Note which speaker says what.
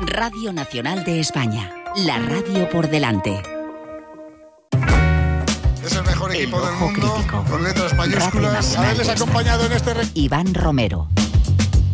Speaker 1: Radio Nacional de España. La radio por delante.
Speaker 2: Es el mejor equipo del mundo,
Speaker 1: Crítico.
Speaker 2: con letras mayúsculas. Haberles acompañado en este...
Speaker 1: Iván Romero.